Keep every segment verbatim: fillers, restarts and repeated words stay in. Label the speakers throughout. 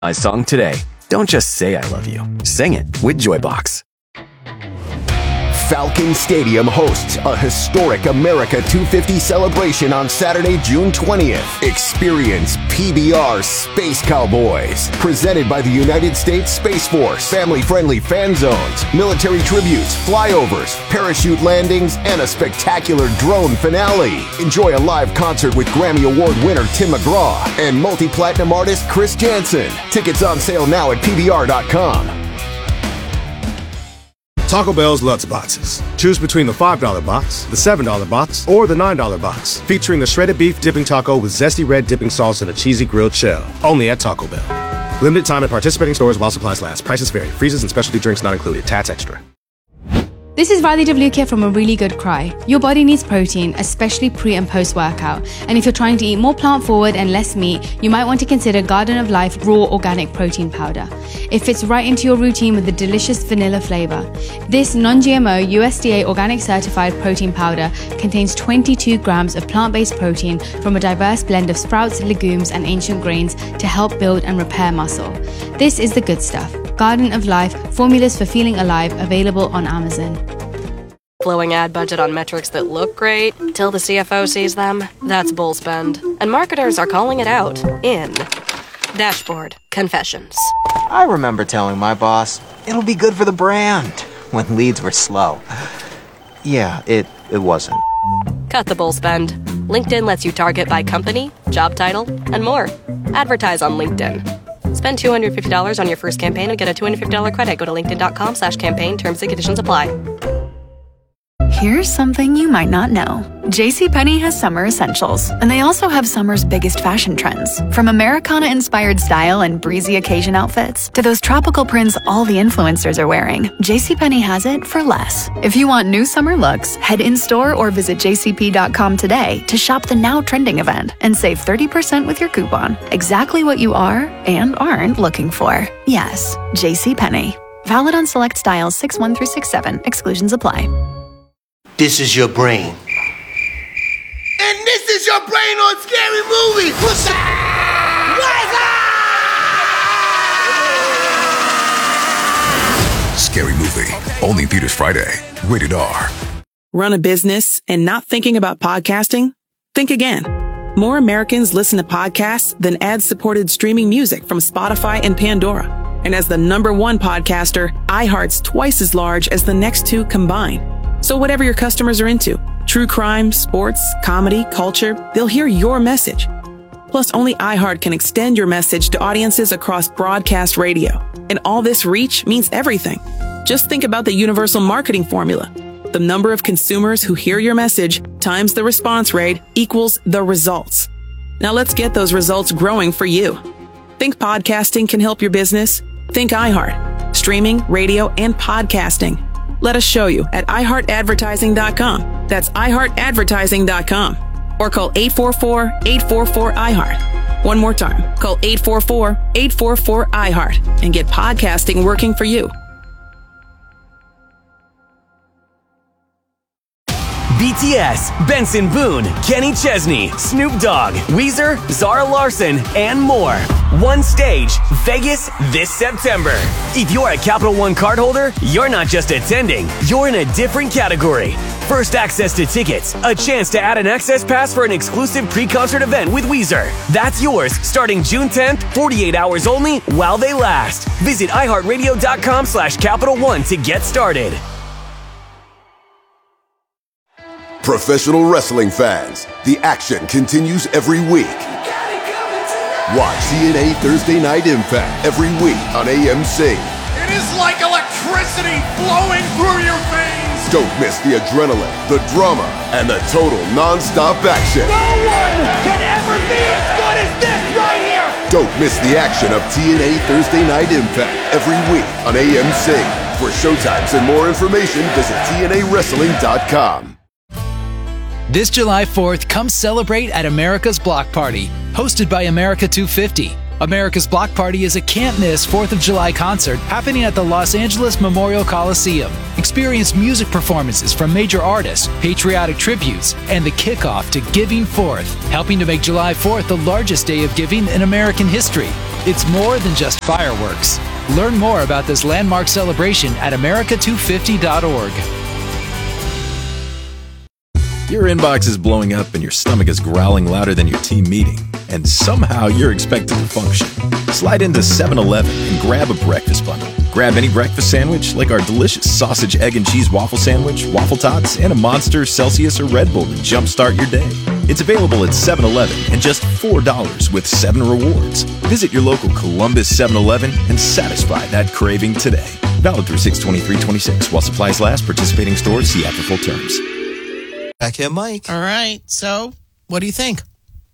Speaker 1: My song today. Don't just say I love you. Sing it with Joybox.
Speaker 2: Falcon Stadium hosts a historic America two fifty celebration on Saturday, June twentieth. Experience P B R Space Cowboys, presented by the United States Space Force. Family-friendly fan zones, military tributes, flyovers, parachute landings, and a spectacular drone finale. Enjoy a live concert with Grammy Award winner Tim McGraw and multi-platinum artist Chris Janson. Tickets on sale now at P B R dot com.
Speaker 3: Taco Bell's Lutz Boxes. Choose between the five dollar box, the seven dollar box, or the nine dollar box, featuring the shredded beef dipping taco with zesty red dipping sauce and a cheesy grilled shell. Only at Taco Bell. Limited time at participating stores while supplies last. Prices vary. Freezes and specialty drinks not included. Tats extra.
Speaker 4: This is Riley DeVluke from A Really Good Cry. Your body needs protein, especially pre and post workout. And if you're trying to eat more plant forward and less meat, you might want to consider Garden of Life Raw Organic Protein Powder. It fits right into your routine with the delicious vanilla flavor. This non-G M O U S D A organic certified protein powder contains twenty-two grams of plant-based protein from a diverse blend of sprouts, legumes, and ancient grains to help build and repair muscle. This is the good stuff. Garden of Life, formulas for feeling alive, available on Amazon.
Speaker 5: Blowing ad budget on metrics that look great till the C F O sees them. That's bull spend. And marketers are calling it out in Dashboard Confessions.
Speaker 6: I remember telling my boss, it'll be good for the brand, when leads were slow. Yeah, it, it wasn't.
Speaker 5: Cut the bull spend. LinkedIn lets you target by company, job title, and more. Advertise on LinkedIn. Spend two hundred fifty dollars on your first campaign and get a two hundred fifty dollars credit. Go to linkedin.com slash campaign. Terms and conditions apply.
Speaker 7: Here's something you might not know. JCPenney has summer essentials, and they also have summer's biggest fashion trends. From Americana-inspired style and breezy occasion outfits to those tropical prints all the influencers are wearing, JCPenney has it for less. If you want new summer looks, head in-store or visit j c p dot com today to shop the now trending event and save thirty percent with your coupon. Exactly what you are and aren't looking for. Yes, JCPenney. Valid on select styles six one through six seven. Exclusions apply.
Speaker 8: This is your brain.
Speaker 9: And this is your brain on Scary Movie. What's up?
Speaker 10: Scary Movie. Only in theaters Friday. Rated R.
Speaker 11: Run a business and not thinking about podcasting? Think again. More Americans listen to podcasts than ad-supported streaming music from Spotify and Pandora. And as the number one podcaster, iHeart's twice as large as the next two combined. So whatever your customers are into, true crime, sports, comedy, culture, they'll hear your message. Plus, only iHeart can extend your message to audiences across broadcast radio. And all this reach means everything. Just think about the universal marketing formula. The number of consumers who hear your message times the response rate equals the results. Now let's get those results growing for you. Think podcasting can help your business? Think iHeart. Streaming, radio, and podcasting. Let us show you at i heart advertising dot com. That's i heart advertising dot com. Or call eight four four, eight four four, I heart. One more time. Call eight four four, eight four four, I heart and get podcasting working for you.
Speaker 1: B T S, Benson Boone, Kenny Chesney, Snoop Dogg, Weezer, Zara Larsson, and more. One stage, Vegas this September. If you're a Capital One cardholder, you're not just attending, you're in a different category. First access to tickets, a chance to add an access pass for an exclusive pre-concert event with Weezer. That's yours starting June tenth, forty-eight hours only while they last. Visit iHeartRadio.com slash Capital One to get started.
Speaker 2: Professional wrestling fans, the action continues every week. Watch T N A Thursday Night Impact every week on A M C.
Speaker 9: It is like electricity flowing through your veins.
Speaker 2: Don't miss the adrenaline, the drama, and the total non-stop action.
Speaker 9: No one can ever be as good as this right here.
Speaker 2: Don't miss the action of T N A Thursday Night Impact every week on A M C. For showtimes and more information, visit T N A wrestling dot com.
Speaker 12: This July fourth, come celebrate at America's Block Party, hosted by America two fifty. America's Block Party is a can't-miss fourth of July concert happening at the Los Angeles Memorial Coliseum. Experience music performances from major artists, patriotic tributes, and the kickoff to Giving Fourth, helping to make July fourth the largest day of giving in American history. It's more than just fireworks. Learn more about this landmark celebration at America two fifty dot org.
Speaker 13: Your inbox is blowing up and your stomach is growling louder than your team meeting, and somehow you're expected to function. Slide into seven eleven and grab a breakfast bundle. Grab any breakfast sandwich like our delicious sausage, egg, and cheese waffle sandwich, waffle tots, and a Monster, Celsius, or Red Bull to jumpstart your day. It's available at seven eleven and just four dollars with seven rewards. Visit your local Columbus seven eleven and satisfy that craving today. Valid through six twenty-three twenty-six while supplies last. Participating stores, see after full terms.
Speaker 14: Back here, Mike.
Speaker 15: All right. So, what do you think?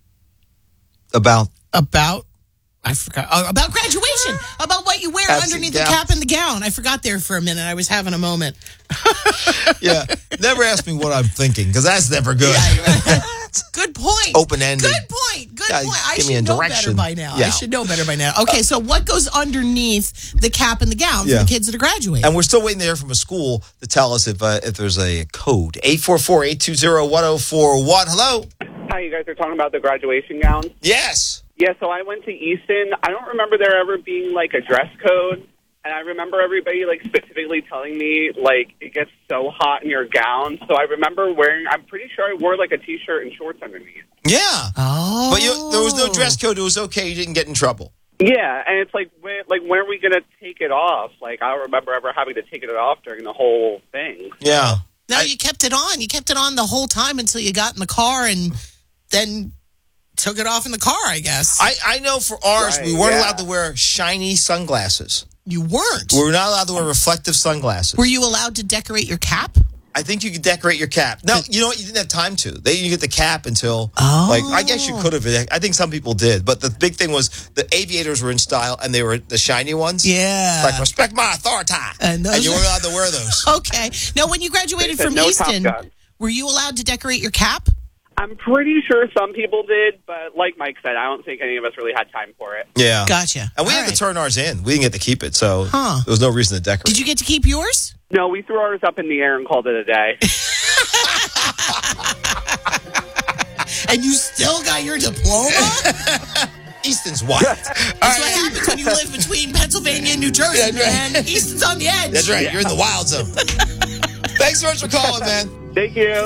Speaker 14: About?
Speaker 15: About? I forgot. Oh, about graduation. About what you wear
Speaker 14: Caps
Speaker 15: underneath the
Speaker 14: and
Speaker 15: cap and the gown. I forgot there for a minute. I was having a moment.
Speaker 14: Yeah. Never ask me what I'm thinking, because that's never good.
Speaker 15: Yeah, good point.
Speaker 14: Open-ended.
Speaker 15: Good point. Good
Speaker 14: Yeah,
Speaker 15: point. I
Speaker 14: give me
Speaker 15: should
Speaker 14: a
Speaker 15: know
Speaker 14: direction.
Speaker 15: better by now.
Speaker 14: Yeah.
Speaker 15: I should know better by now. Okay, so what goes underneath the cap and the gown for
Speaker 14: Yeah.
Speaker 15: the kids that are graduating?
Speaker 14: And we're still waiting to hear from a school to tell us if uh, if there's a code. eight four four, eight two zero, one zero four one. Hello?
Speaker 16: Hi, you guys are talking about the graduation gowns?
Speaker 14: Yes.
Speaker 16: Yeah, so I went to Easton. I don't remember there ever being, like, a dress code. And I remember everybody, like, specifically telling me, like, it gets so hot in your gown. So I remember wearing, I'm pretty sure I wore, like, a T-shirt and shorts underneath.
Speaker 14: Yeah.
Speaker 15: Oh.
Speaker 14: But you, there was no dress code. It was okay. You didn't get in trouble.
Speaker 16: Yeah, and it's like, when, like, when are we going to take it off? Like, I don't remember ever having to take it off during the whole thing.
Speaker 14: Yeah.
Speaker 15: No, you kept it on. You kept it on the whole time until you got in the car and then took it off in the car, I guess.
Speaker 14: I, I know for ours,
Speaker 16: Right,
Speaker 14: we weren't
Speaker 16: yeah.
Speaker 14: allowed to wear shiny sunglasses.
Speaker 15: You weren't?
Speaker 14: We were not allowed to wear reflective sunglasses.
Speaker 15: Were you allowed to decorate your cap?
Speaker 14: I think you could decorate your cap. No, you know what? You didn't have time to. They didn't get the cap until,
Speaker 15: Oh.
Speaker 14: like, I guess you could have. I think some people did. But the big thing was the aviators were in style, and they were the shiny ones.
Speaker 15: Yeah.
Speaker 14: Like, respect my authority.
Speaker 15: And, those
Speaker 14: And you
Speaker 15: are-
Speaker 14: weren't allowed to wear those.
Speaker 15: Okay. Now, when you graduated
Speaker 16: They said
Speaker 15: from
Speaker 16: no Top
Speaker 15: Easton,
Speaker 16: Gun.
Speaker 15: were you allowed to decorate your cap?
Speaker 16: I'm pretty sure some people did, but like Mike said, I don't think any of us really had time for it.
Speaker 14: Yeah.
Speaker 15: Gotcha.
Speaker 14: And we
Speaker 15: All
Speaker 14: had
Speaker 15: right.
Speaker 14: to turn ours in. We didn't get to keep it, so
Speaker 15: Huh.
Speaker 14: there was no reason to decorate.
Speaker 15: Did you get to keep yours?
Speaker 16: No, we threw ours up in the air and called it a day.
Speaker 15: And you still got your diploma?
Speaker 14: Easton's what?
Speaker 15: That's what happens when you live between Pennsylvania and New Jersey,
Speaker 14: That's right.
Speaker 15: man. Easton's on the edge.
Speaker 14: That's right. You're in the wild zone. Thanks so much for calling, man.
Speaker 16: Thank you.